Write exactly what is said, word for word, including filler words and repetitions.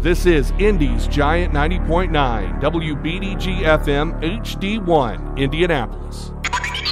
This is Indy's Giant ninety point nine, W B D G F M H D one, Indianapolis.